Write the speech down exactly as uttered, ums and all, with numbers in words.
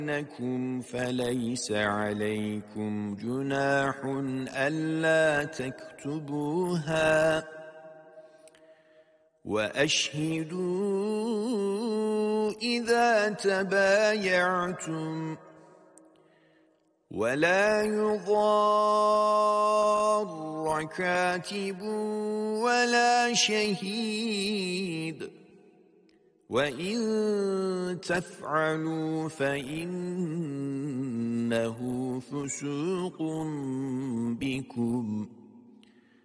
بينكم فليس عليكم جناح ألا تكتبوها وأشهدوا إذا تبايعتم ولا يضار كاتب ولا شهيد وإن تفعلوا فإنه فسوق بكم